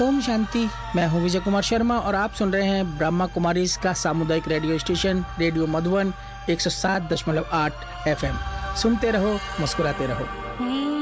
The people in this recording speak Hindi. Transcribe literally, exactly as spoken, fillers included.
ओम शांति। मैं हूं विजय कुमार शर्मा और आप सुन रहे हैं ब्रह्मा कुमारीज का सामुदायिक रेडियो स्टेशन रेडियो मधुबन एक सौ सात दशमलव आठ एफ एम। सुनते रहो, मुस्कुराते रहो।